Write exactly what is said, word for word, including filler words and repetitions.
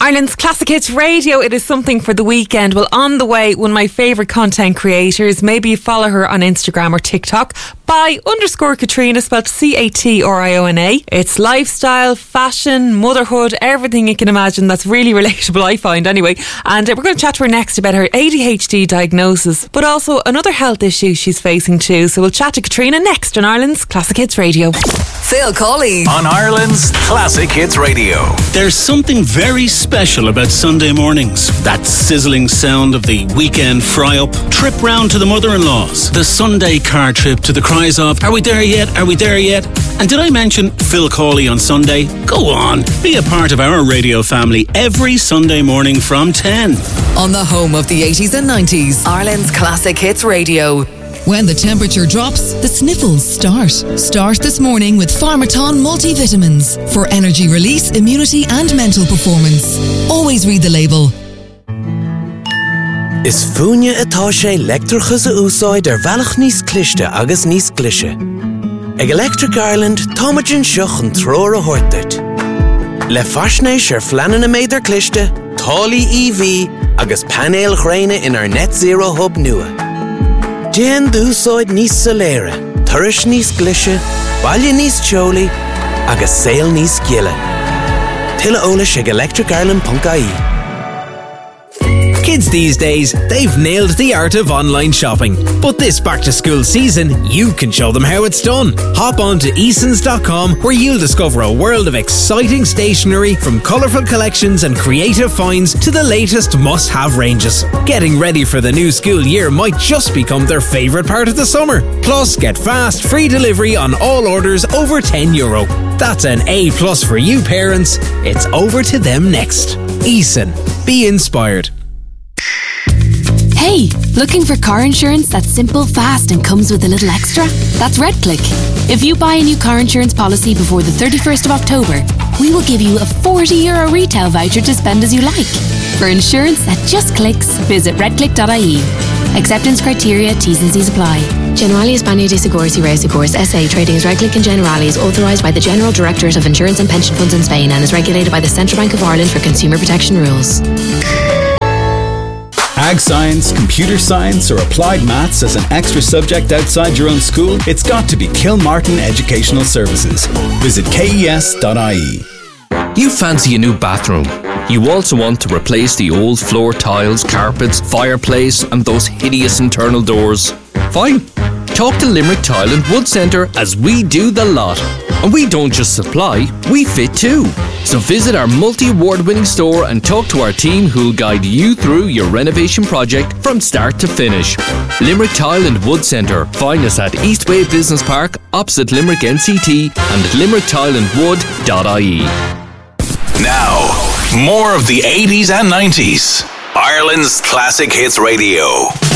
Ireland's Classic Hits Radio. It is something for the weekend. Well, on the way, one of my favourite content creators. Maybe you follow her on Instagram or TikTok. By underscore Katrina, spelled C A T R I O N A. It's lifestyle, fashion, motherhood, everything you can imagine. That's really relatable, I find, anyway. And uh, we're going to chat to her next about her A D H D diagnosis, but also another health issue she's facing too. So we'll chat to Katrina next on Ireland's Classic Hits Radio. Phil Cawley on Ireland's Classic Hits Radio. There's something very special about Sunday mornings. That sizzling sound of the weekend fry-up, trip round to the mother-in-law's, the Sunday car trip to the cries of, are we there yet? Are we there yet? And did I mention Phil Cawley on Sunday? Go on, be a part of our radio family every Sunday morning from ten. On the home of the eighties and nineties, Ireland's Classic Hits Radio. When the temperature drops, the sniffles start. Start this morning with Pharmaton multivitamins for energy release, immunity and mental performance. Always read the label. Is fúine atá sé leictreachas a úsáid ar bhealach níos cliste agus níos glise. Ag Electric Ireland, táimeann seach an tróir a thuirteart. Le faisnéis ar fleanan a méidir cliste, tálaí E V agus panéal chréine in our net zero hub nua. Déan dúsáid níos soléire, turais níos glise, baile níos teolaí, agus saol níos giile. Tuilleadh eolais ag electric ireland dot I E. Kids these days, they've nailed the art of online shopping. But this back-to-school season, you can show them how it's done. Hop on to easons dot com where you'll discover a world of exciting stationery, from colourful collections and creative finds to the latest must-have ranges. Getting ready for the new school year might just become their favourite part of the summer. Plus, get fast, free delivery on all orders over ten euro. That's an A plus for you parents. It's over to them next. Eason. Be inspired. Hey, looking for car insurance that's simple, fast and comes with a little extra? That's RedClick. If you buy a new car insurance policy before the thirty-first of October, we will give you a forty euro retail voucher to spend as you like. For insurance that just clicks, visit redclick dot I E. Acceptance criteria, T's and C's apply. Generali España de Seguros y Reasegurs S A trading as RedClick and Generali is authorised by the General Directorate of Insurance and Pension Funds in Spain and is regulated by the Central Bank of Ireland for consumer protection rules. Ag science, computer science, or applied maths as an extra subject outside your own school? It's got to be Kilmartin Educational Services. Visit K E S dot I E. You fancy a new bathroom. You also want to replace the old floor tiles, carpets, fireplace, and those hideous internal doors. Fine. Talk to Limerick Tile and Wood Centre, as we do the lot. And we don't just supply, we fit too. So visit our multi-award winning store and talk to our team who'll guide you through your renovation project from start to finish. Limerick Tile and Wood Centre. Find us at Eastway Business Park, opposite Limerick N C T, and at limerick tile and wood dot I E. Now, more of the eighties and nineties. Ireland's Classic Hits Radio.